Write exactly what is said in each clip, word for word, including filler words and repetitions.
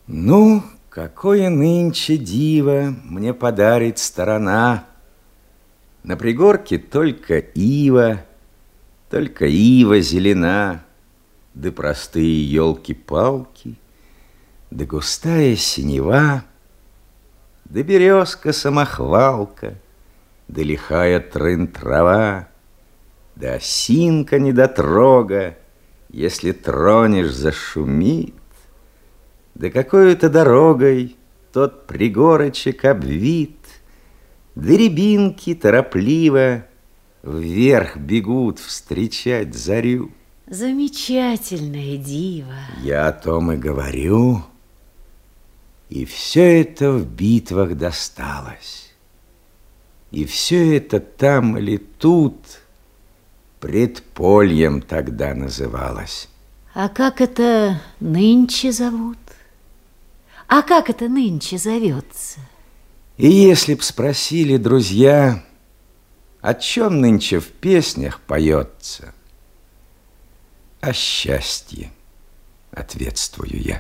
Ну, какое нынче диво мне подарит сторона. На пригорке только ива, только ива зелена, да простые елки-палки, да густая синева, да березка-самохвалка, да лихая трын-трава, да осинка недотрога, если тронешь, зашумит, да какой-то дорогой тот пригорочек обвит, да рябинки торопливо вверх бегут встречать зарю. Замечательное диво. Я о том и говорю. И все это в битвах досталось. И все это там или тут предпольем тогда называлось. А как это нынче зовут? А как это нынче зовется? И если б спросили друзья, о чем нынче в песнях поется, о счастье, ответствую я.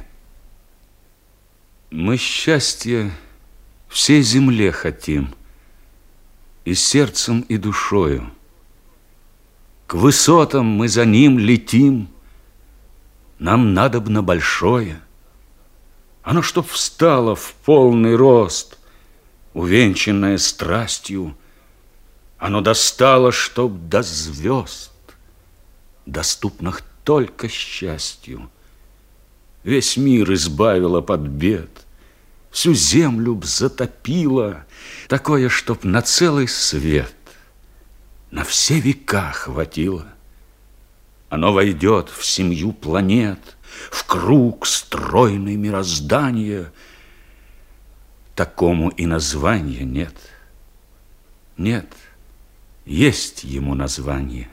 Мы счастья всей земле хотим, и сердцем, и душою. К высотам мы за ним летим, нам надобно большое. Оно чтоб встало в полный рост, увенчанное страстью, оно достало, чтоб до звезд, доступных только счастью. Весь мир избавило от бед, всю землю б затопило, такое, чтоб на целый свет, на все века хватило. Оно войдет в семью планет, в круг стройный мироздания. Такому и названия нет. Нет, есть ему название.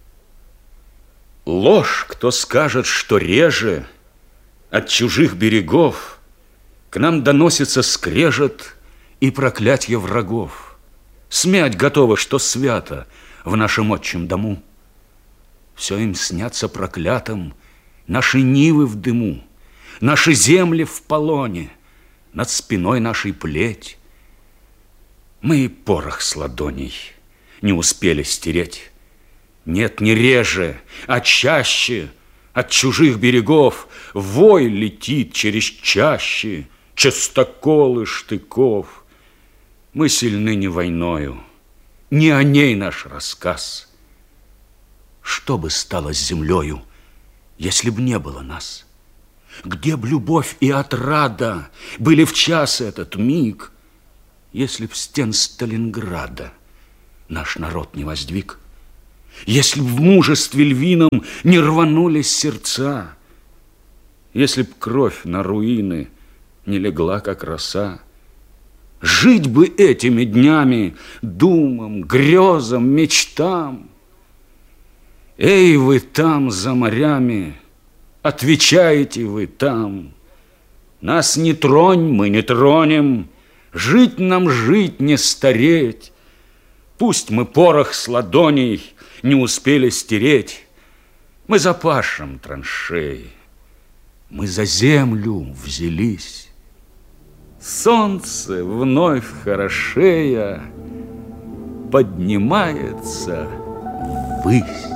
Ложь, кто скажет, что реже от чужих берегов к нам доносится скрежет и проклятье врагов. Смять готово, что свято в нашем отчим дому. Все им снятся проклятым наши нивы в дыму, наши земли в полоне, над спиной нашей плеть. Мы и порох с ладоней не успели стереть. Нет, не реже, а чаще от чужих берегов вой летит через чащи, частоколы штыков. Мы сильны не войною, не о ней наш рассказ. Что бы стало с землею, если б не было нас? Где б любовь и отрада были в час этот миг, если б стен Сталинграда наш народ не воздвиг? Если б в мужестве львином не рванулись сердца, если б кровь на руины не легла, как роса, жить бы этими днями думам, грезам, мечтам. Эй, вы там за морями, отвечаете вы там. Нас не тронь, мы не тронем, жить нам жить, не стареть. Пусть мы порох с ладоней не успели стереть, мы запашем траншеи, мы за землю взялись. Солнце вновь хорошея поднимается ввысь.